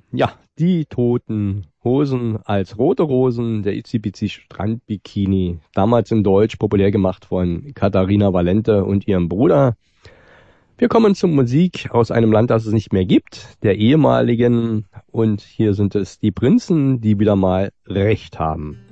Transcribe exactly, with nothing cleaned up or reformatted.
Ja, die Toten Hosen als Rote Rosen, der Itsy Bitsy Strandbikini, damals in Deutsch populär gemacht von Katharina Valente und ihrem Bruder. Wir kommen zur Musik aus einem Land, das es nicht mehr gibt, der ehemaligen, und hier sind es die Prinzen, die wieder mal Recht haben.